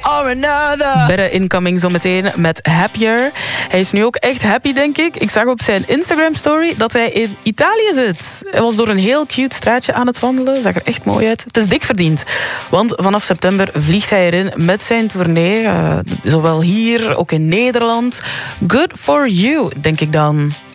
or another. Better Incoming zometeen met Happier. Hij is nu ook echt happy, denk ik. Ik zag op zijn Instagram-story dat hij in Italië zit. Hij was door een heel cute straatje aan het wandelen. Zag er echt mooi uit. Het is dik verdiend. Want vanaf september vliegt hij erin met zijn tournee. Zowel hier, ook in Nederland. Good for you, denk ik dan.